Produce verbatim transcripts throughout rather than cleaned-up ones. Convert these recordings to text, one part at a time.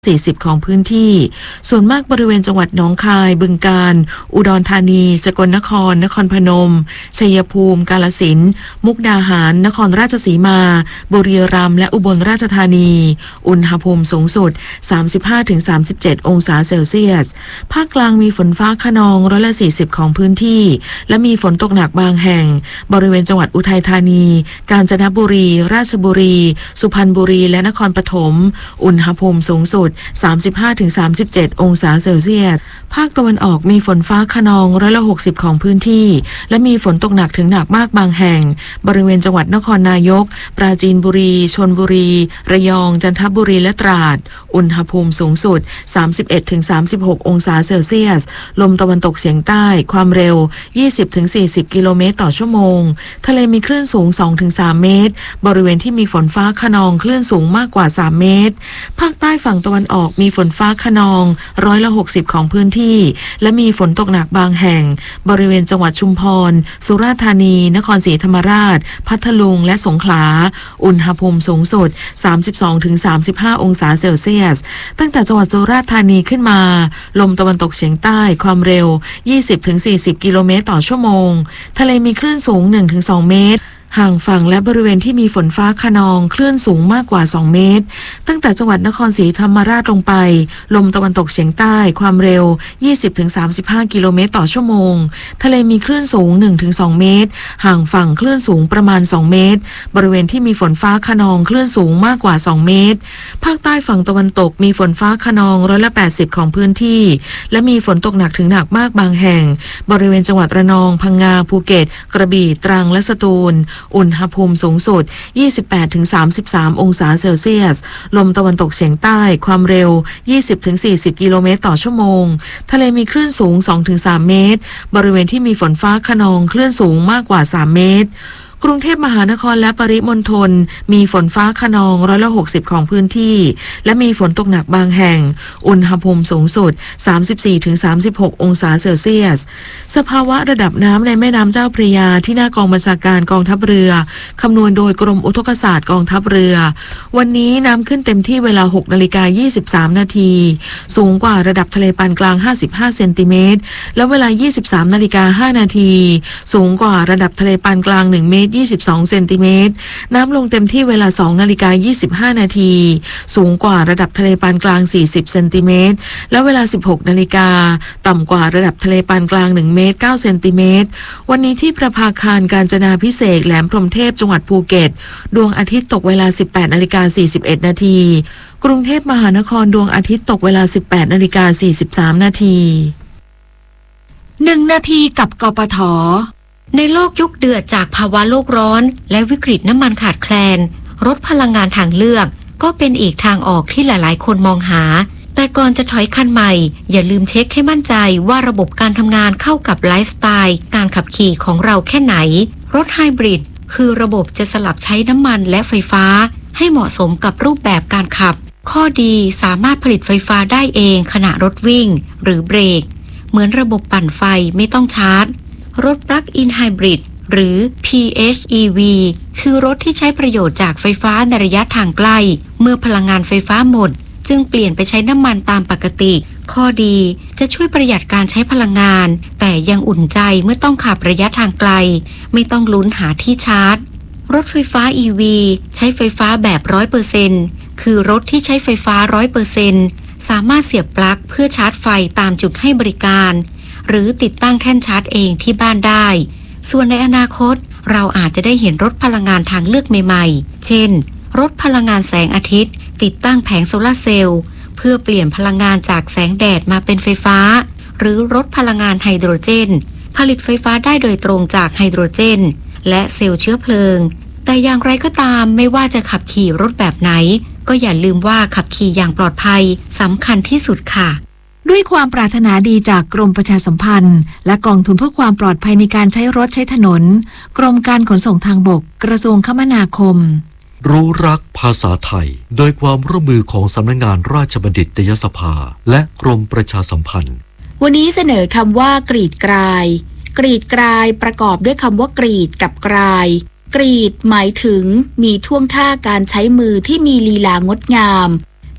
สี่สิบของพื้นที่ส่วนมากบริเวณจังหวัดหนองคายบึงกาฬอุดรธานีสกลนครนครพนมชัยภูมิกาฬสินธุ์มุกดาหารนครราชสีมาบุรีรัมย์และอุบลราชธานีอุณหภูมิสูงสุด สามสิบห้าถึงสามสิบเจ็ด องศาเซลเซียสภาคกลางมีฝนฟ้าคะนองร้อยละสี่สิบของพื้นที่และมีฝนตกหนักบางแห่งบริเวณจังหวัดอุทัยธานีกาญจนบุรีราชบุรีสุพรรณบุรีและนครปฐมอุณหภูมิสูงสุดสามสิบห้าถึงสามสิบเจ็ด องศาเซลเซียสภาคตะวันออกมีฝนฟ้าคะนองร้อยละหกสิบของพื้นที่และมีฝนตกหนักถึงหนักมากบางแห่งบริเวณจังหวัดนครนายกปราจีนบุรีชลบุรีระยองจันทบุรีและตราดอุณหภูมิสูงสุด สามสิบเอ็ดถึงสามสิบหก องศาเซลเซียสลมตะวันตกเฉียงใต้ความเร็ว ยี่สิบถึงสี่สิบ กิโลเมตรต่อชั่วโมงทะเลมีคลื่นสูง สองถึงสาม เมตรบริเวณที่มีฝนฟ้าคะนองคลื่นสูงมากกว่าสามเมตรภาคใต้ฝั่งตะวันออกมีฝนฟ้าคะนองร้อยละหกสิบของพื้นที่และมีฝนตกหนักบางแห่งบริเวณจังหวัดชุมพรสุราษฎร์ธานีนครศรีธรรมราชพัทลุงและสงขลาอุณหภูมิสูงสุด สามสิบสองถึงสามสิบห้า องศาเซลเซียสตั้งแต่จังหวัดสุราษฎร์ธานีขึ้นมาลมตะวันตกเฉียงใต้ความเร็ว ยี่สิบถึงสี่สิบ กิโลเมตรต่อชั่วโมงทะเลมีคลื่นสูง หนึ่งถึงสอง เมตรห่างฝั่งและบริเวณที่มีฝนฟ้าคะนองคลื่นสูงมากกว่าสองเมตรตั้งแต่จังหวัดนครศรีธรรมราชลงไปลมตะวันตกเฉียงใต้ความเร็ว ยี่สิบถึงสามสิบห้า กิโลเมตรต่อชั่วโมงทะเลมีคลื่นสูง หนึ่งถึงสอง เมตรห่างฝั่งคลื่นสูงประมาณสองเมตรบริเวณที่มีฝนฟ้าคะนองคลื่นสูงมากกว่าสองเมตรภาคใต้ฝั่งตะวันตกมีฝนฟ้าคะนองร้อยละแปดสิบของพื้นที่และมีฝนตกหนักถึงหนักมากบางแห่งบริเวณจังหวัดระนองพังงาภูเก็ตกระบี่ตรังและสตูลอุณหภูมิสูงสุด ยี่สิบแปดถึงสามสิบสาม องศาเซลเซียสลมตะวันตกเฉียงใต้ความเร็ว ยี่สิบถึงสี่สิบ กิโลเมตรต่อชั่วโมงทะเลมีคลื่นสูง สองถึงสาม เมตรบริเวณที่มีฝนฟ้าคะนองคลื่นสูงมากกว่าสามเมตรกรุงเทพมหานครและปริมณฑลมีฝนฟ้าคะนองร้อยละหกสิบของพื้นที่และมีฝนตกหนักบางแห่งอุณหภูมิสูงสุด สามสิบสี่ถึงสามสิบหก องศาเซลเซียสสภาวะระดับน้ำในแม่น้ำเจ้าพระยาที่หน้ากองบัญชาการกองทัพเรือคำนวณโดยกรมอุทกศาสตร์กองทัพเรือวันนี้น้ำขึ้นเต็มที่เวลา หกนาฬิกายี่สิบสาม นาทีสูงกว่าระดับทะเลปานกลางห้าสิบห้าเซนติเมตรและเวลา ยี่สิบสามนาฬิกาห้า นาทีสูงกว่าระดับทะเลปานกลางหนึ่งเมตรยี่สิบสองเซนติเมตรน้ำลงเต็มที่เวลา สองนาฬิกายี่สิบห้า นาทีสูงกว่าระดับทะเลปานกลางสี่สิบเซนติเมตรและเวลา สิบหกนาฬิกาต่ำกว่าระดับทะเลปานกลางหนึ่งเมตรเก้าเซนติเมตรวันนี้ที่ประภาคารกาญจนาภิเษกแหลมพรหมเทพจังหวัดภูเก็ตดวงอาทิตย์ตกเวลา สิบแปดนาฬิกาสี่สิบเอ็ด นาทีกรุงเทพมหานครดวงอาทิตย์ตกเวลา สิบแปดนาฬิกาสี่สิบสาม นาทีหนึ่งนาทีกับกปท.ในโลกยุคเดือดจากภาวะโลกร้อนและวิกฤตน้ำมันขาดแคลนรถพลังงานทางเลือกก็เป็นอีกทางออกที่หลายๆคนมองหาแต่ก่อนจะถอยคันใหม่อย่าลืมเช็คให้มั่นใจว่าระบบการทำงานเข้ากับไลฟ์สไตล์การขับขี่ของเราแค่ไหนรถไฮบริดคือระบบจะสลับใช้น้ำมันและไฟฟ้าให้เหมาะสมกับรูปแบบการขับข้อดีสามารถผลิตไฟฟ้าได้เองขณะรถวิ่งหรือเบรกเหมือนระบบปั่นไฟไม่ต้องชาร์จรถ Plug-in Hybrid หรือ พี เอช อี วี คือรถที่ใช้ประโยชน์จากไฟฟ้าในระยะทางใกล้เมื่อพลังงานไฟฟ้าหมดจึงเปลี่ยนไปใช้น้ำมันตามปกติข้อดีจะช่วยประหยัดการใช้พลังงานแต่ยังอุ่นใจเมื่อต้องขับระยะทางไกลไม่ต้องลุ้นหาที่ชาร์จรถไฟฟ้า อี วี ใช้ไฟฟ้าแบบ ร้อยเปอร์เซ็นต์ คือรถที่ใช้ไฟฟ้า ร้อยเปอร์เซ็นต์ สามารถเสียบปลั๊กเพื่อชาร์จไฟตามจุดให้บริการหรือติดตั้งแท่นชาร์จเองที่บ้านได้ส่วนในอนาคตเราอาจจะได้เห็นรถพลังงานทางเลือกใหม่ๆเช่นรถพลังงานแสงอาทิตย์ติดตั้งแผงโซลาร์เซลล์เพื่อเปลี่ยนพลังงานจากแสงแดดมาเป็นไฟฟ้าหรือรถพลังงานไฮโดรเจนผลิตไฟฟ้าได้โดยตรงจากไฮโดรเจนและเซลล์เชื้อเพลิงแต่อย่างไรก็ตามไม่ว่าจะขับขี่รถแบบไหนก็อย่าลืมว่าขับขี่อย่างปลอดภัยสำคัญที่สุดค่ะด้วยความปรารถนาดีจากกรมประชาสัมพันธ์และกองทุนเพื่อความปลอดภัยในการใช้รถใช้ถนนกรมการขนส่งทางบกกระทรวงคมนาคมรู้รักภาษาไทยโดยความร่วมมือของสำนักงานราชบัณฑิตยสภาและกรมประชาสัมพันธ์วันนี้เสนอคำว่ากรีดกรายกรีดกรายประกอบด้วยคำว่ากรีดกับกรายกรีดหมายถึงมีท่วงท่าการใช้มือที่มีลีลางดงาม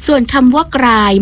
ส่วนคำว่ากราย